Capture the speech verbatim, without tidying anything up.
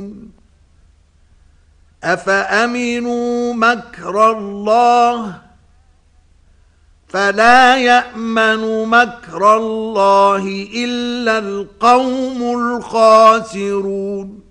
أفأمنوا مكر الله فلا يأمن مكر الله إلا القوم الخاسرون